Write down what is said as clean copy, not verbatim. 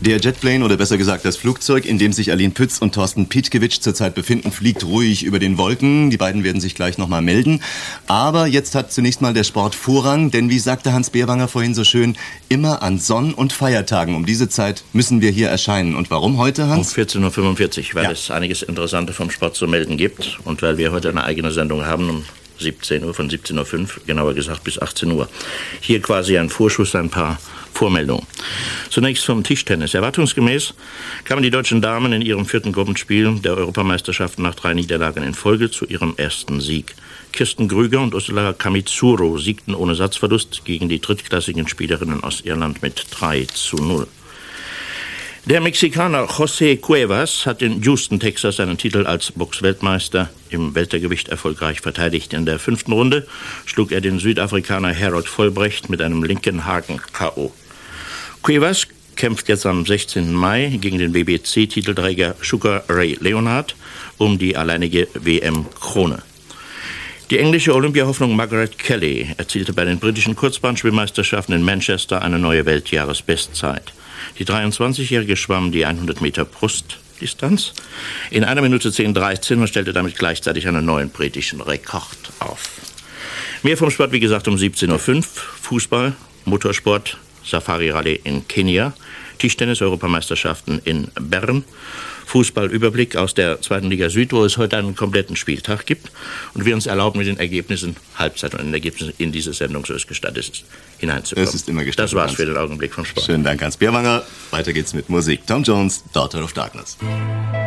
Der Jetplane, oder besser gesagt das Flugzeug, in dem sich Aline Pütz und Thorsten Pietkiewicz zurzeit befinden, fliegt ruhig über den Wolken. Die beiden werden sich gleich nochmal melden. Aber jetzt hat zunächst mal der Sport Vorrang, denn wie sagte Hans Beerwanger vorhin so schön, immer an Sonn- und Feiertagen um diese Zeit müssen wir hier erscheinen. Und warum heute, Hans? Um 14.45 Uhr, weil es einiges Interessante vom Sport zu melden gibt und weil wir heute eine eigene Sendung haben um 17 Uhr, von 17.05 Uhr, genauer gesagt bis 18 Uhr. Hier quasi ein Vorschuss, ein paar Vormeldungen. Zunächst vom Tischtennis. Erwartungsgemäß kamen die deutschen Damen in ihrem 4. Gruppenspiel der Europameisterschaft nach 3 Niederlagen in Folge zu ihrem ersten Sieg. Kirsten Grüger und Ursula Kamitsuro siegten ohne Satzverlust gegen die drittklassigen Spielerinnen aus Irland mit 3:0. Der Mexikaner José Cuevas hat in Houston, Texas, seinen Titel als Boxweltmeister im Weltergewicht erfolgreich verteidigt. In der 5. Runde schlug er den Südafrikaner Harold Vollbrecht mit einem linken Haken K.O. Cuevas kämpft jetzt am 16. Mai gegen den WBC-Titelträger Sugar Ray Leonard um die alleinige WM-Krone. Die englische Olympiahoffnung Margaret Kelly erzielte bei den britischen Kurzbahnschwimmmeisterschaften in Manchester eine neue Weltjahresbestzeit. Die 23-Jährige schwamm die 100 Meter Brustdistanz in 1 Minute 10:13 und stellte damit gleichzeitig einen neuen britischen Rekord auf. Mehr vom Sport, wie gesagt, um 17.05 Uhr. Fußball, Motorsport, Safari-Rallye in Kenia, Tischtennis-Europameisterschaften in Bern, Fußballüberblick aus der 2. Liga Süd, wo es heute einen kompletten Spieltag gibt und wir uns erlauben, mit den Ergebnissen, Halbzeit und den Ergebnissen in diese Sendung, so es gestattet ist, hineinzukommen. Es ist immer gestattet. Das war's für den Augenblick vom Sport. Schönen Dank, Hans Beerwanger. Weiter geht's mit Musik. Tom Jones, Daughter of Darkness.